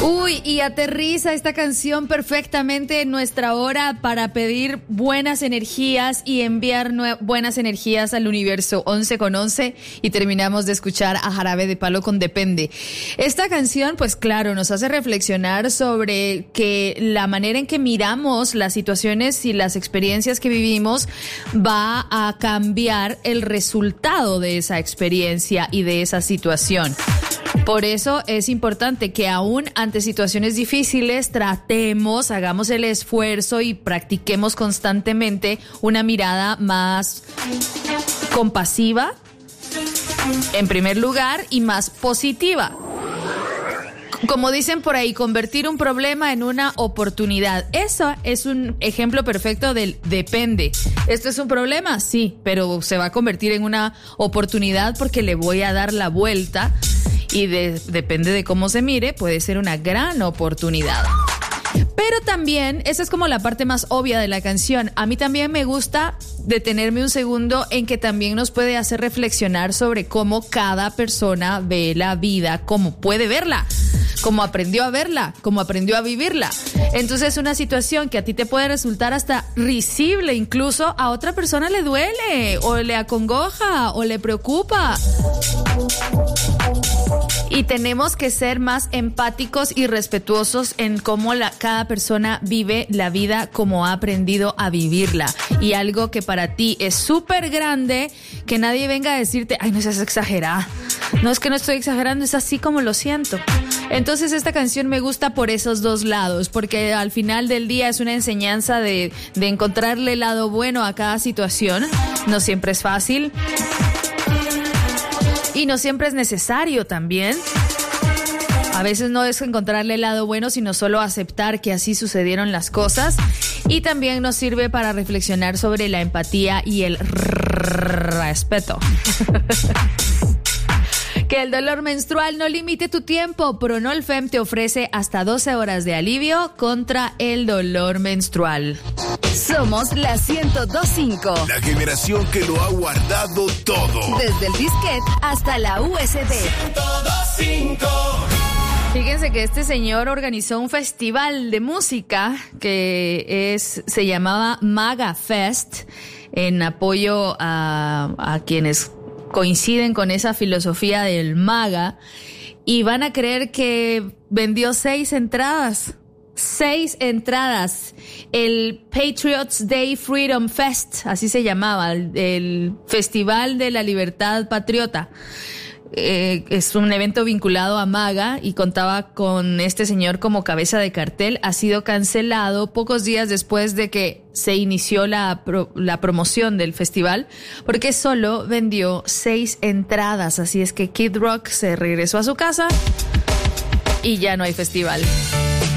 Uy, y aterriza esta canción perfectamente en nuestra hora para pedir buenas energías y enviar buenas energías al universo. 11:11 y terminamos de escuchar a Jarabe de Palo con Depende. Esta canción, pues claro, nos hace reflexionar sobre que la manera en que miramos las situaciones y las experiencias que vivimos va a cambiar el resultado de esa experiencia y de esa situación. Por eso es importante que aún ante situaciones difíciles hagamos el esfuerzo y practiquemos constantemente una mirada más compasiva, en primer lugar, y más positiva. Como dicen por ahí, convertir un problema en una oportunidad. Eso es un ejemplo perfecto del depende. ¿Esto es un problema? Sí, pero se va a convertir en una oportunidad porque le voy a dar la vuelta y depende de cómo se mire, puede ser una gran oportunidad. Pero también, esa es como la parte más obvia de la canción. A mí también me gusta detenerme un segundo en que también nos puede hacer reflexionar sobre cómo cada persona ve la vida, cómo puede verla, cómo aprendió a verla, cómo aprendió a vivirla. Entonces, una situación que a ti te puede resultar hasta risible, incluso a otra persona le duele, o le acongoja, o le preocupa. Y tenemos que ser más empáticos y respetuosos en cómo cada persona vive la vida, como ha aprendido a vivirla. Y algo que para ti es súper grande, que nadie venga a decirte, ay, no seas exagerada. No, es que no estoy exagerando, es así como lo siento. Entonces esta canción me gusta por esos dos lados, porque al final del día es una enseñanza de encontrarle el lado bueno a cada situación. No siempre es fácil. Y no siempre es necesario también. A veces no es encontrarle el lado bueno, sino solo aceptar que así sucedieron las cosas. Y también nos sirve para reflexionar sobre la empatía y el respeto. Que el dolor menstrual no limite tu tiempo. Pronolfem te ofrece hasta 12 horas de alivio contra el dolor menstrual. Somos la 102.5. La generación que lo ha guardado todo. Desde el disquete hasta la USB. 102.5. Fíjense que este señor organizó un festival de música que se llamaba Maga Fest, en apoyo a quienes coinciden con esa filosofía del MAGA, y van a creer que vendió 6 entradas. 6 entradas. El Patriots Day Freedom Fest, así se llamaba, el Festival de la Libertad Patriota. Es un evento vinculado a MAGA y contaba con este señor como cabeza de cartel. Ha sido cancelado pocos días después de que se inició la promoción del festival, porque solo vendió 6 entradas. Así es que Kid Rock se regresó a su casa y ya no hay festival.